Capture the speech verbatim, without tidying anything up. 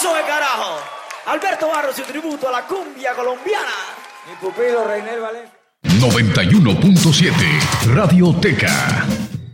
Sube, carajo. Alberto Barros, su tributo a la cumbia colombiana. Mi pupilo Reinel Valencia. noventa y uno punto siete Radioteca.